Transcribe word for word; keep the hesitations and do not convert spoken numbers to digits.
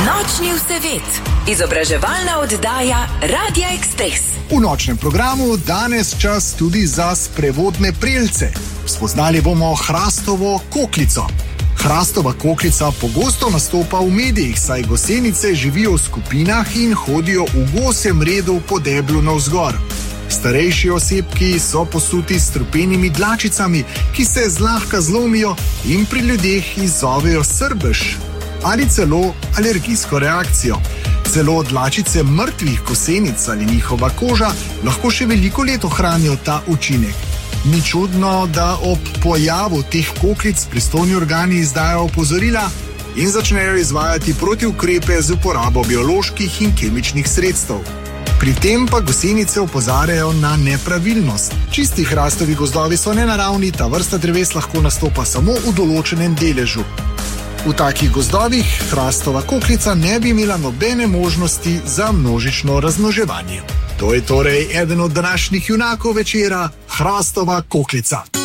Nočni vsevet, izobraževalna oddaja Radia Ekspres. V nočnem programu danes čas tudi za sprevodne prelce. Spoznali bomo hrastovo koklico. Hrastova koklica pogosto nastopa v medijih, saj gosenice živijo v skupinah in hodijo v gosjem redu po deblu navzgor. Starejši osebki so posuti s strupenimi dlačicami, ki se zlahka zlomijo in pri ljudeh izzovejo srbež ali celo alergijsko reakcijo. Celo dlačice mrtvih gosenic ali njihova koža lahko še veliko let ohranijo ta učinek. Ni čudno, da ob pojavu teh koklic pristojni organi izdajo opozorila in začnejo izvajati protiukrepe z uporabo bioloških in kemičnih sredstev. Pri tem pa gosenice opozarjajo na nepravilnost. Čisti hrastovi gozdovi so nenaravni, ta vrsta dreves lahko nastopa samo v določenem deležu. V takih gozdovih hrastova koklica ne bi imela nobene možnosti za množično razmnoževanje. To je torej eden od današnjih junakov večera, hrastova koklica.